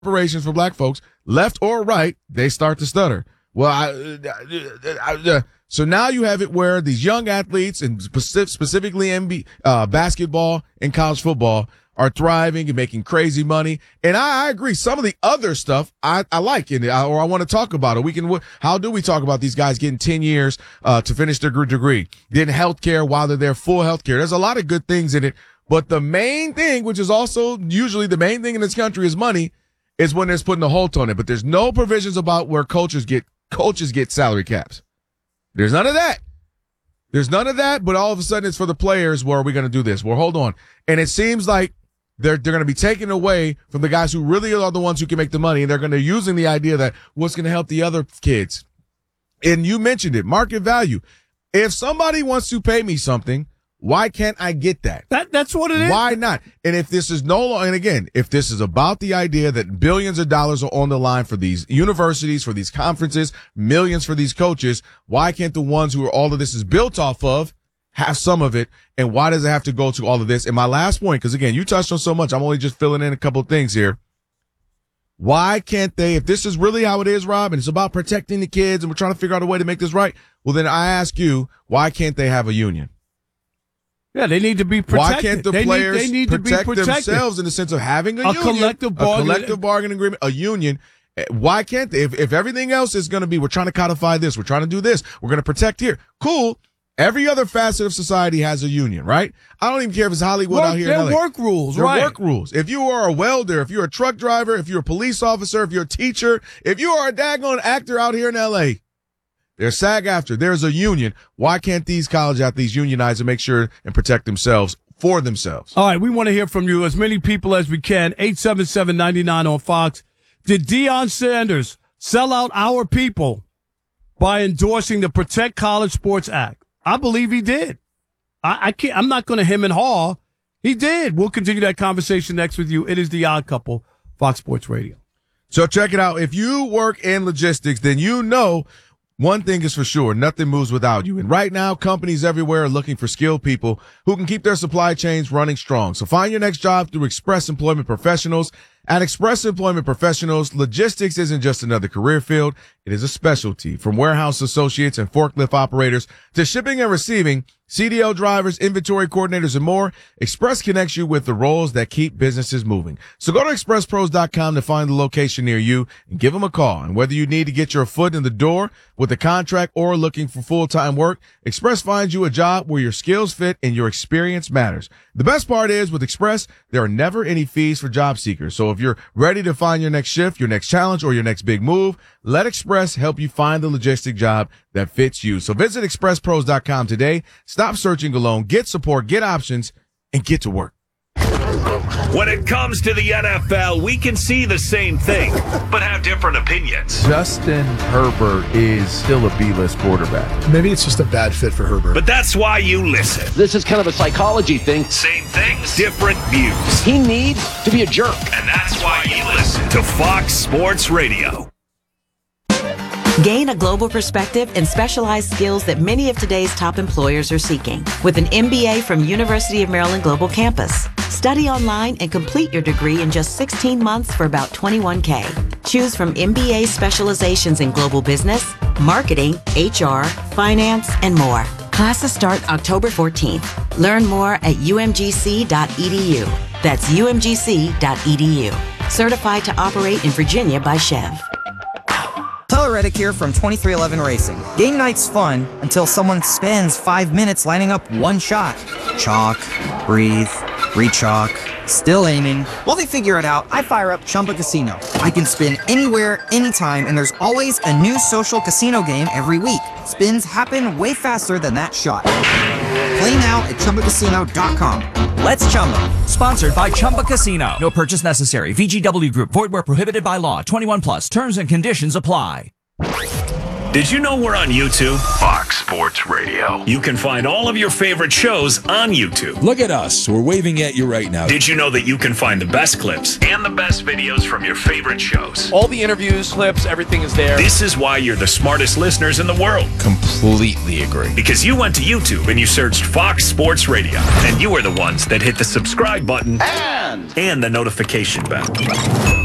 reparations for black folks, left or right, they start to stutter. Well, so now you have it where these young athletes, and specifically basketball and college football, are thriving and making crazy money. And I agree. Some of the other stuff I like in it, or I want to talk about it. How do we talk about these guys getting 10 years to finish their degree, getting healthcare while they're there, full healthcare? There's a lot of good things in it. But the main thing, which is also usually the main thing in this country, is money, is when there's putting a halt on it. But there's no provisions about where coaches get salary caps. There's none of that. But all of a sudden it's for the players. Well, are we going to do this? Well, hold on. And it seems like they're going to be taken away from the guys who really are the ones who can make the money. And they're going to using the idea that what's going to help the other kids. And you mentioned it, market value. If somebody wants to pay me something, why can't I get that? That's what it is. Why not? And if this is and again, if this is about the idea that billions of dollars are on the line for these universities, for these conferences, millions for these coaches, why can't the ones who all of this is built off of have some of it? And why does it have to go to all of this? And my last point, because again, you touched on so much, I'm only just filling in a couple of things here. Why can't they, if this is really how it is, Rob, and it's about protecting the kids and we're trying to figure out a way to make this right, well, then I ask you, why can't they have a union? Yeah, they need to be protected. Why can't the players protect themselves in the sense of having a union, collective bargaining agreement, a union? Why can't they? If everything else is going to be, we're trying to codify this, we're trying to do this, we're going to protect here. Cool. Every other facet of society has a union, right? I don't even care if it's Hollywood out here in LA. They're work rules, They're right? Work rules. If you are a welder, if you're a truck driver, if you're a police officer, if you're a teacher, if you are a daggone actor out here in LA, there's SAG-AFTRA. There's a union. Why can't these college athletes unionize and make sure and protect themselves for themselves? All right, we want to hear from you, as many people as we can. 877-99 on Fox. Did Deion Sanders sell out our people by endorsing the Protect College Sports Act? I believe he did. I'm not going to hem and haw. He did. We'll continue that conversation next with you. It is The Odd Couple, Fox Sports Radio. So check it out. If you work in logistics, then you know one thing is for sure, nothing moves without you. And right now, companies everywhere are looking for skilled people who can keep their supply chains running strong. So find your next job through Express Employment Professionals. At Express Employment Professionals, logistics isn't just another career field. It is a specialty. From warehouse associates and forklift operators to shipping and receiving, CDL drivers, inventory coordinators, and more, Express connects you with the roles that keep businesses moving. So go to expresspros.com to find the location near you and give them a call. And whether you need to get your foot in the door with a contract or looking for full-time work, Express finds you a job where your skills fit and your experience matters. The best part is with Express, there are never any fees for job seekers. So if you're ready to find your next shift, your next challenge, or your next big move, let Express help you find the logistic job that fits you. So visit expresspros.com today. Stop searching alone. Get support, get options, and get to work. When it comes to the NFL, we can see the same thing, but have different opinions. Justin Herbert is still a B-list quarterback. Maybe it's just a bad fit for Herbert. But that's why you listen. This is kind of a psychology thing. Same things, different views. He needs to be a jerk. And that's why you listen to Fox Sports Radio. Gain a global perspective and specialized skills that many of today's top employers are seeking with an MBA from University of Maryland Global Campus. Study online and complete your degree in just 16 months for about $21K. Choose from MBA specializations in global business, marketing, HR, finance, and more. Classes start October 14th. Learn more at umgc.edu. That's umgc.edu. Certified to operate in Virginia by Chev. Tyler Reddick here from 2311 Racing. Game night's fun until someone spends 5 minutes lining up one shot. Chalk, breathe, re-chalk, still aiming. While they figure it out, I fire up Chumba Casino. I can spin anywhere, anytime, and there's always a new social casino game every week. Spins happen way faster than that shot. Play now at ChumbaCasino.com. Let's Chumba. Sponsored by Chumba Casino. No purchase necessary. VGW Group. Void where prohibited by law. 21 plus. Terms and conditions apply. Did you know we're on YouTube? Fox Sports Radio. You can find all of your favorite shows on YouTube. Look at us. We're waving at you right now. Did you know that you can find the best clips and the best videos from your favorite shows? All the interviews, clips, everything is there. This is why you're the smartest listeners in the world. Completely agree. Because you went to YouTube and you searched Fox Sports Radio. And you were the ones that hit the subscribe button and the notification bell.